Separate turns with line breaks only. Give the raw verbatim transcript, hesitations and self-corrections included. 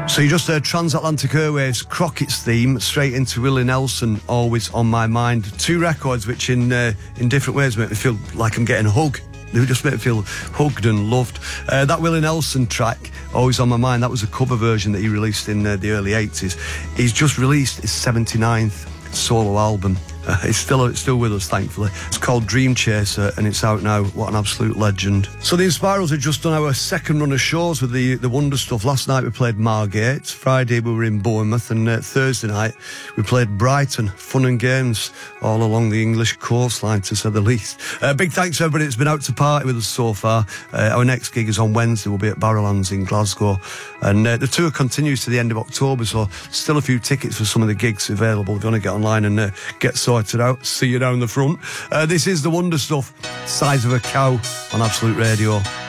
So you just heard Transatlantic Airwaves Crockett's theme straight into Willie Nelson, Always on My Mind. Two records which in uh, in different ways make me feel like I'm getting a hug. They just make me feel hugged and loved. Uh, that Willie Nelson track, Always on My Mind, that was a cover version that he released in uh, the early eighties. He's just released his seventy-ninth solo album. Uh, it's still it's still with us, thankfully. It's called Dream Chaser, and it's out now. What an absolute legend. So the Inspirals have just done our second run of shows with the, the Wonder Stuff. Last night we played Margate, Friday we were in Bournemouth, and uh, Thursday night we played Brighton. Fun and games all along the English coastline, to say the least. Uh, big thanks to everybody that's been out to party with us so far. Uh, our next gig is on Wednesday. We'll be at Barrowlands in Glasgow. And uh, the tour continues to the end of October, so still a few tickets for some of the gigs available if you want to get online and uh, get sorted out. See you down the front. Uh, this is the Wonder Stuff, Size of a Cow on Absolute Radio.